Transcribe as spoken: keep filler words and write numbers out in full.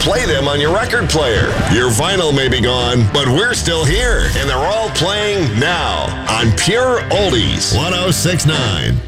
play them on your record player. Your vinyl may be gone, but we're still here, and they're all playing now on Pure Oldies. one oh six point nine